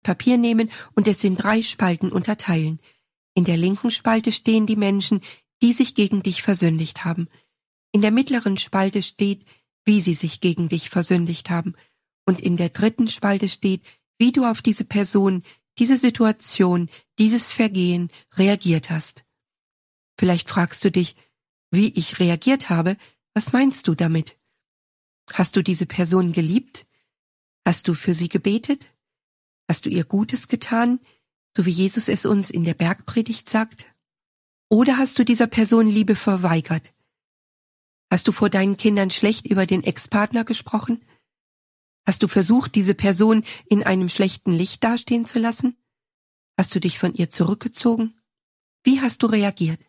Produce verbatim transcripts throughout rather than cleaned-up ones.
Papier nehmen und es in drei Spalten unterteilen. In der linken Spalte stehen die Menschen, die sich gegen dich versündigt haben. In der mittleren Spalte steht, wie sie sich gegen dich versündigt haben. Und in der dritten Spalte steht, wie du auf diese Person, diese Situation, dieses Vergehen reagiert hast. Vielleicht fragst du dich, wie ich reagiert habe. Was meinst du damit? Hast du diese Person geliebt? Hast du für sie gebetet? Hast du ihr Gutes getan, so wie Jesus es uns in der Bergpredigt sagt? Oder hast du dieser Person Liebe verweigert? Hast du vor deinen Kindern schlecht über den Ex-Partner gesprochen? Hast du versucht, diese Person in einem schlechten Licht dastehen zu lassen? Hast du dich von ihr zurückgezogen? Wie hast du reagiert?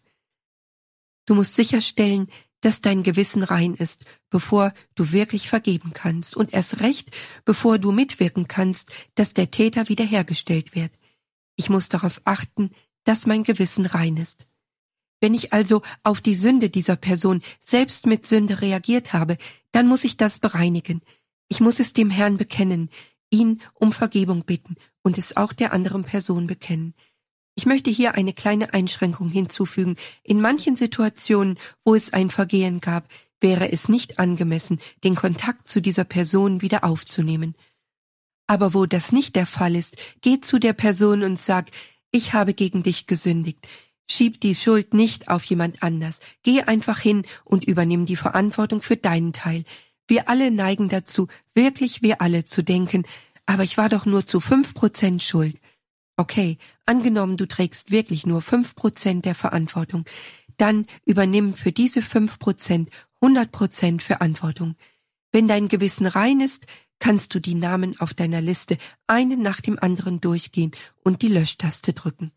Du musst sicherstellen, dass dein Gewissen rein ist, bevor du wirklich vergeben kannst und erst recht, bevor du mitwirken kannst, dass der Täter wiederhergestellt wird. Ich muss darauf achten, dass mein Gewissen rein ist. Wenn ich also auf die Sünde dieser Person selbst mit Sünde reagiert habe, dann muss ich das bereinigen. Ich muss es dem Herrn bekennen, ihn um Vergebung bitten und es auch der anderen Person bekennen. Ich möchte hier eine kleine Einschränkung hinzufügen. In manchen Situationen, wo es ein Vergehen gab, wäre es nicht angemessen, den Kontakt zu dieser Person wieder aufzunehmen. Aber wo das nicht der Fall ist, geh zu der Person und sag, ich habe gegen dich gesündigt. Schieb die Schuld nicht auf jemand anders. Geh einfach hin und übernimm die Verantwortung für deinen Teil. Wir alle neigen dazu, wirklich wir alle zu denken, aber ich war doch nur zu fünf Prozent schuld. Okay, angenommen, du trägst wirklich nur fünf Prozent der Verantwortung, dann übernimm für diese fünf Prozent hundert Prozent Verantwortung. Wenn dein Gewissen rein ist, kannst du die Namen auf deiner Liste einen nach dem anderen durchgehen und die Löschtaste drücken.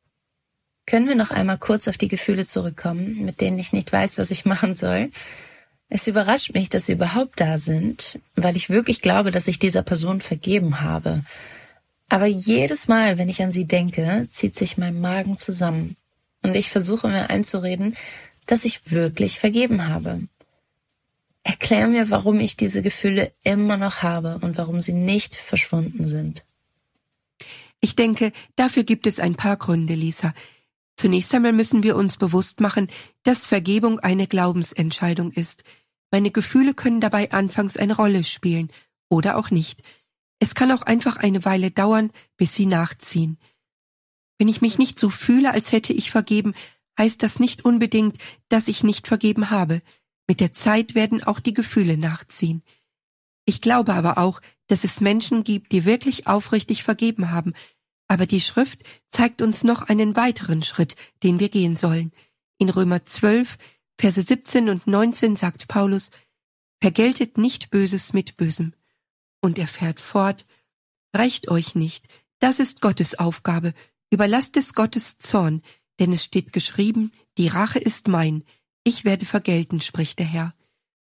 Können wir noch einmal kurz auf die Gefühle zurückkommen, mit denen ich nicht weiß, was ich machen soll? Es überrascht mich, dass sie überhaupt da sind, weil ich wirklich glaube, dass ich dieser Person vergeben habe. Aber jedes Mal, wenn ich an sie denke, zieht sich mein Magen zusammen und ich versuche mir einzureden, dass ich wirklich vergeben habe. Erklär mir, warum ich diese Gefühle immer noch habe und warum sie nicht verschwunden sind. Ich denke, dafür gibt es ein paar Gründe, Lisa. Zunächst einmal müssen wir uns bewusst machen, dass Vergebung eine Glaubensentscheidung ist. Meine Gefühle können dabei anfangs eine Rolle spielen oder auch nicht. Es kann auch einfach eine Weile dauern, bis sie nachziehen. Wenn ich mich nicht so fühle, als hätte ich vergeben, heißt das nicht unbedingt, dass ich nicht vergeben habe. Mit der Zeit werden auch die Gefühle nachziehen. Ich glaube aber auch, dass es Menschen gibt, die wirklich aufrichtig vergeben haben. Aber die Schrift zeigt uns noch einen weiteren Schritt, den wir gehen sollen. In Römer zwölf, Verse siebzehn und neunzehn sagt Paulus, vergeltet nicht Böses mit Bösem. Und er fährt fort, rächt euch nicht, das ist Gottes Aufgabe, überlasst es Gottes Zorn, denn es steht geschrieben, die Rache ist mein, ich werde vergelten, spricht der Herr.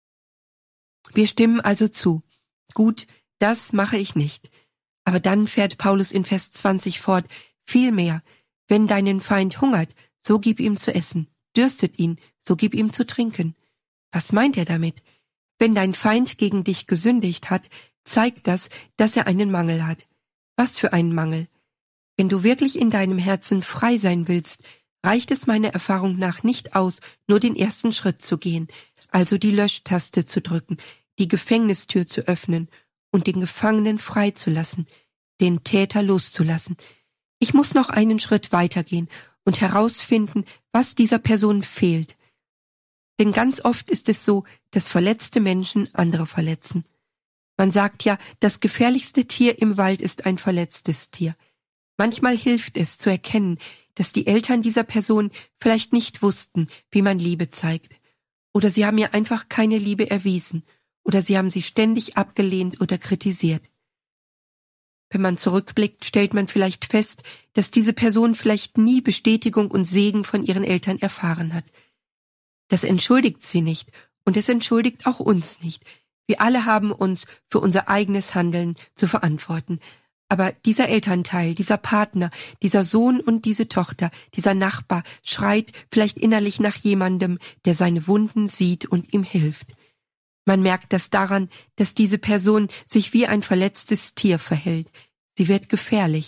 Wir stimmen also zu. Gut, das mache ich nicht. Aber dann fährt Paulus in Vers zwanzig fort, vielmehr, wenn deinen Feind hungert, so gib ihm zu essen, dürstet ihn, so gib ihm zu trinken. Was meint er damit? Wenn dein Feind gegen dich gesündigt hat, zeigt das, dass er einen Mangel hat. Was für einen Mangel? Wenn du wirklich in deinem Herzen frei sein willst, reicht es meiner Erfahrung nach nicht aus, nur den ersten Schritt zu gehen, also die Löschtaste zu drücken, die Gefängnistür zu öffnen und den Gefangenen freizulassen, den Täter loszulassen. Ich muss noch einen Schritt weitergehen und herausfinden, was dieser Person fehlt. Denn ganz oft ist es so, dass verletzte Menschen andere verletzen. Man sagt ja, das gefährlichste Tier im Wald ist ein verletztes Tier. Manchmal hilft es zu erkennen, dass die Eltern dieser Person vielleicht nicht wussten, wie man Liebe zeigt. Oder sie haben ihr einfach keine Liebe erwiesen. Oder sie haben sie ständig abgelehnt oder kritisiert. Wenn man zurückblickt, stellt man vielleicht fest, dass diese Person vielleicht nie Bestätigung und Segen von ihren Eltern erfahren hat. Das entschuldigt sie nicht und es entschuldigt auch uns nicht. Wir alle haben uns für unser eigenes Handeln zu verantworten. Aber dieser Elternteil, dieser Partner, dieser Sohn und diese Tochter, dieser Nachbar schreit vielleicht innerlich nach jemandem, der seine Wunden sieht und ihm hilft. Man merkt das daran, dass diese Person sich wie ein verletztes Tier verhält. Sie wird gefährlich.